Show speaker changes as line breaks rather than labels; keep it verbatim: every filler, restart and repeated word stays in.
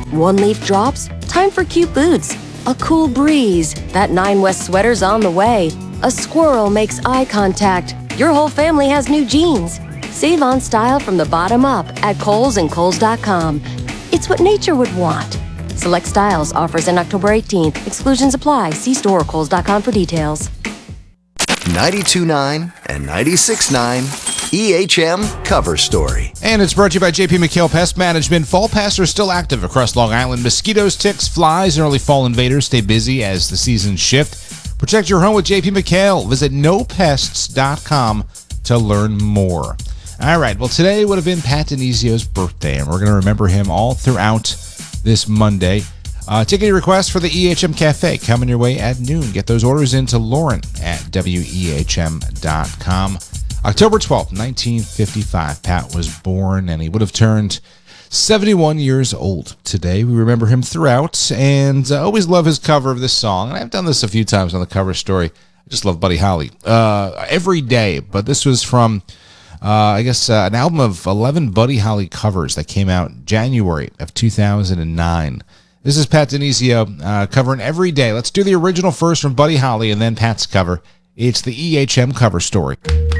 One-leaf drops? Time for cute boots. A cool breeze. That Nine West sweater's on the way. A squirrel makes eye contact. Your whole family has new jeans. Save on style from the bottom up at Kohl's and Kohl's dot com. It's what nature would want. Select styles, offers in October eighteenth. Exclusions apply. See store or Kohl's dot com for details.
ninety-two point nine and ninety-six point nine E H M Cover Story.
And it's brought to you by J P McHale Pest Management. Fall pests are still active across Long Island. Mosquitoes, ticks, flies, and early fall invaders stay busy as the seasons shift. Protect your home with J P McHale. Visit no pests dot com to learn more. All right, well, today would have been Pat Dinisio's birthday, and we're going to remember him all throughout this Monday. Uh, ticket requests for the E H M Cafe coming your way at noon. Get those orders in to Lauren at W E H M dot com. October twelfth, nineteen fifty-five, Pat was born, and he would have turned seventy-one years old today. We remember him throughout, and uh, always love his cover of this song. And I've done this a few times on the cover story. I just love Buddy Holly uh, every day, but this was from, uh, I guess, uh, an album of eleven Buddy Holly covers that came out January of two thousand nine. This is Pat Dinisio uh, covering Every Day. Let's do the original first from Buddy Holly and then Pat's cover. It's the E H M Cover Story.